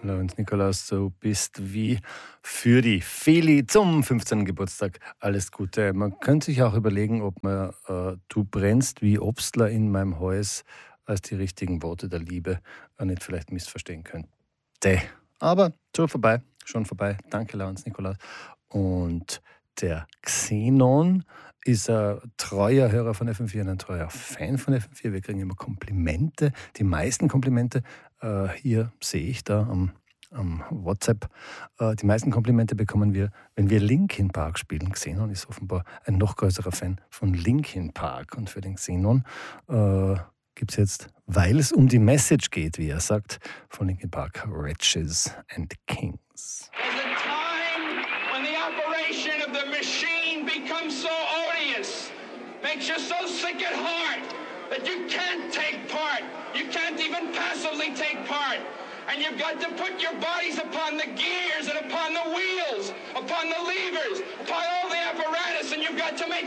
Lorenz Nikolaus, du bist wie für die Feli zum 15. Geburtstag. Alles Gute. Man könnte sich auch überlegen, ob man Du brennst wie Obstler in meinem Hals als die richtigen Worte der Liebe nicht vielleicht missverstehen könnte. Aber schon vorbei. Danke, Lorenz Nikolaus. Und der Xenon ist ein treuer Hörer von FM4 und ein treuer Fan von FM4. Wir kriegen immer Komplimente, die meisten Komplimente. Hier sehe ich da am WhatsApp. Die meisten Komplimente bekommen wir, wenn wir Linkin Park spielen. Xenon ist offenbar ein noch größerer Fan von Linkin Park. Und für den Xenon gibt es jetzt, weil es um die Message geht, wie er sagt, von Linkin Park, Wretches and Kings. Of the machine becomes so odious, makes you so sick at heart that you can't take part. You can't even passively take part. And you've got to put your bodies upon the gears and upon the wheels, upon the levers, upon all the apparatus, and you've got to make